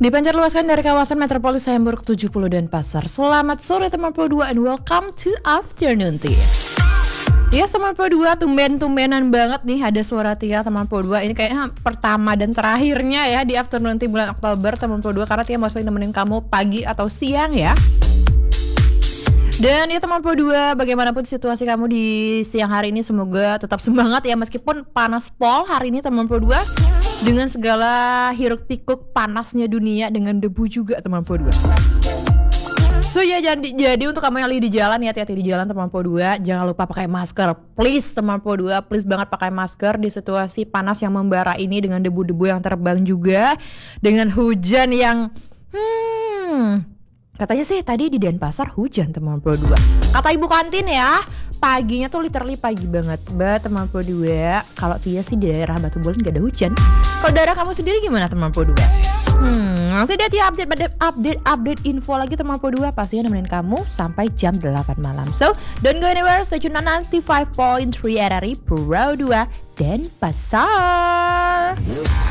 Dipancarluaskan dari kawasan Metropolis Hamburg 70 Denpasar. Selamat sore teman Pro 2 and welcome to Afternoon Tea. Ya teman Pro 2, tumben-tumbenan banget nih ada suara Tia teman Pro 2. Ini kayaknya pertama dan terakhirnya ya di Afternoon Tea bulan Oktober teman Pro 2, karena Tia mostly nemenin kamu pagi atau siang ya. Dan ya teman Pro 2, bagaimanapun situasi kamu di siang hari ini, semoga tetap semangat ya meskipun panas pol hari ini teman Pro 2. Dengan segala hiruk pikuk panasnya dunia, dengan debu juga teman Pro 2. So ya jadi untuk kamu yang lagi di jalan ya, hati-hati di jalan teman Pro 2. Jangan lupa pakai masker, please teman Pro 2, please banget pakai masker di situasi panas yang membara ini, dengan debu-debu yang terbang juga, dengan hujan yang katanya sih tadi di Denpasar hujan teman Pro 2. Kata ibu kantin ya, paginya tuh literally pagi banget. Teman Pro 2, kalau Tia sih di daerah Batu Bolen gak ada hujan. Kalau daerah kamu sendiri gimana teman Pro 2? Nanti dia Tia update info lagi teman Pro 2, pastinya nemenin kamu sampai jam 8 malam. So, don't go anywhere, stay tune on 95.3 RRI Pro 2 Denpasar.